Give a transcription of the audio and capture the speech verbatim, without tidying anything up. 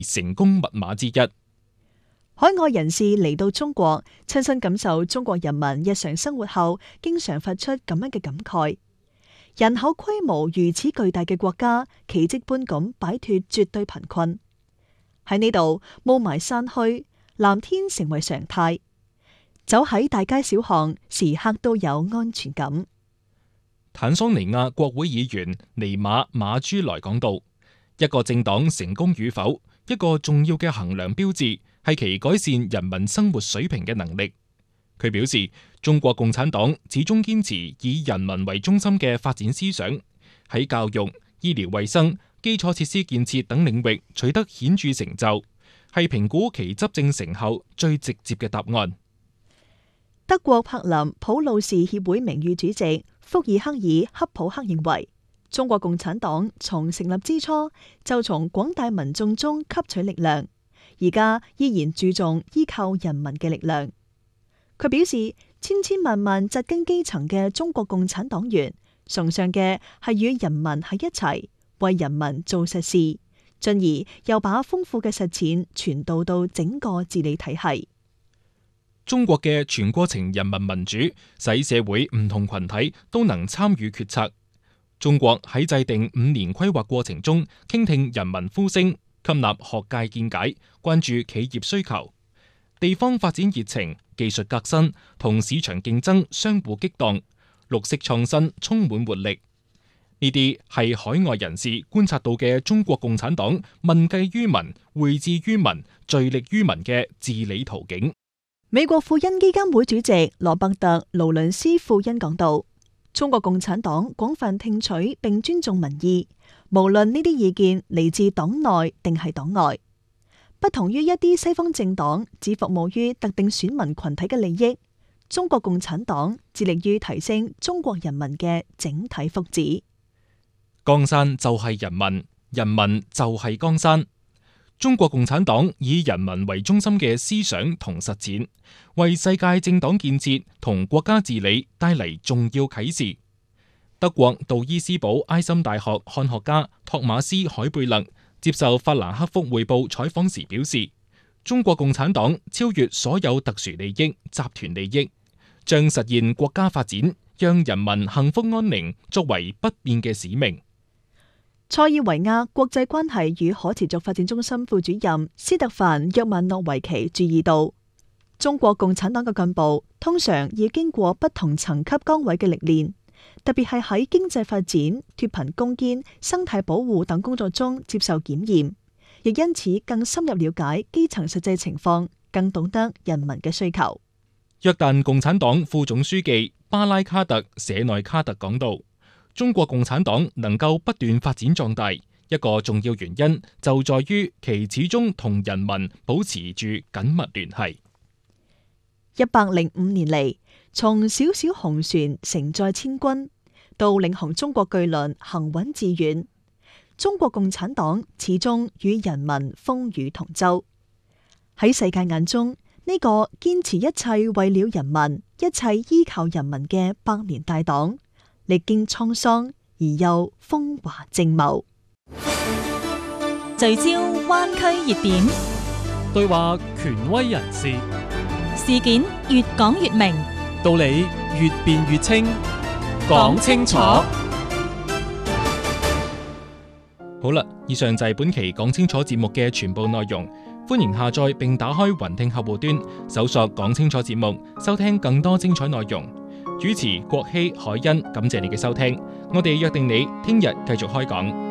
成功密碼之一。 海外人士嚟到中國，親身感受中國人民日常生活後，經常發出咁樣嘅感慨：人口規模如此巨大嘅國家，奇蹟般咁擺脫絕對貧困。喺呢度，霧霾散去，藍天成為常態。走喺大街小巷，時刻都有安全感。 坦桑尼亞國會議員尼馬馬朱萊講到，一個政黨成功與否，一個重要嘅衡量標誌係其改善人民生活水平嘅能力。佢表示，中國共產黨始終堅持以人民為中心嘅發展思想，喺教育、醫療衛生、基礎設施建設等領域取得顯著成就，係評估其執政成效最直接嘅答案。 德國柏林普魯士協會名譽主席福爾克爾克普克認為，中國共產黨從成立之初就從廣大民眾中吸取力量，而家依然注重依靠人民嘅力量。佢表示，千千萬萬紮根基層嘅中國共產黨員崇尚嘅係與人民喺一齊，為人民做實事，進而又把豐富嘅實踐傳導到整個治理體系。 中國嘅全過程人民民主，使社會唔同群體都能參與決策。中國喺制定五年規劃過程中，傾聽人民呼聲，吸納學界見解，關注企業需求，地方發展熱情、技術革新同市場競爭相互激盪，綠色創新充滿活力。呢啲係海外人士觀察到嘅中國共產黨問計於民、惠至於民、聚力於民嘅治理途徑。 美國庫恩基金會主席羅伯特勞倫斯庫恩講道，中國共產黨廣泛聽取並尊重民意，無論呢啲意見嚟自黨內定係黨外。不同於一啲西方政黨只服務於特定選民群體嘅利益，中國共產黨致力於提升中國人民嘅整體福祉。 江山就係人民，人民就係江山。中國共產黨以人民為中心嘅思想同實踐，為世界政黨建設同國家治理帶嚟重要啟示。德國杜伊斯堡埃森大學漢學家托馬斯海貝勒接受法蘭克福匯報採訪時表示，中國共產黨超越所有特殊利益、集團利益，將實現國家發展、讓人民幸福安寧作為不變嘅使命。 塞爾維亞國際關係與可持續發展中心副主任斯特凡約曼諾維奇注意到，中國共產黨嘅幹部通常要經過不同層級崗位嘅歷練，特別係喺經濟發展、脫貧攻堅、生態保護等工作中接受檢驗，亦因此更深入了解基層實際情況，更懂得人民嘅需求。 約旦共產黨副總書記巴拉卡特舍內卡特講道，中國共產黨能夠不斷發展壯大，一個重要原因就在於其始終同人民保持住緊密聯繫。 一百零五年嚟，從小小紅船承載千軍，到領航中國巨輪行穩致遠，中國共產黨始終與人民風雨同舟。喺世界眼中，呢個堅持一切為了人民、一切依靠人民嘅百年大黨，歷經滄桑而又風華正茂。 聚焦灣區熱點， 對話權威人士， 事件越講越明， 道理越辯越清，講清楚。 好啦，以上就係本期講清楚節目嘅全部內容。歡迎下載並打開雲聽客戶端，搜索講清楚節目，收聽更多精彩內容。主持郭希、海欣，感謝你嘅收聽，我哋約定你聽日繼續開講。